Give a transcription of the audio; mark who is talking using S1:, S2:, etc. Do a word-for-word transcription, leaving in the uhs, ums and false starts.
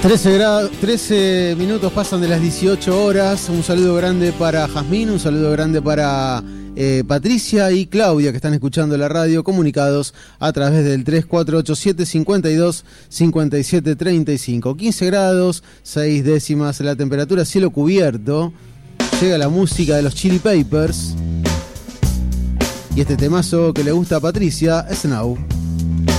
S1: trece, grado, trece minutos pasan de las dieciocho horas. Un saludo grande para Jazmín, un saludo grande para eh, Patricia y Claudia, que están escuchando la radio, comunicados a través del tres cuatro ocho siete, cinco dos, cinco siete tres cinco. quince grados, seis décimas la temperatura, cielo cubierto. Llega la música de los Chili Peppers y este temazo que le gusta a Patricia, Snow.